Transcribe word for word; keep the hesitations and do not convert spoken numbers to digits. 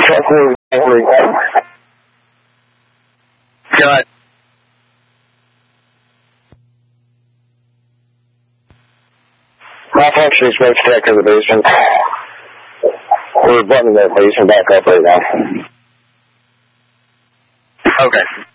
Got My function is right back to the basement. We're buttoning that basement back up right now. Okay.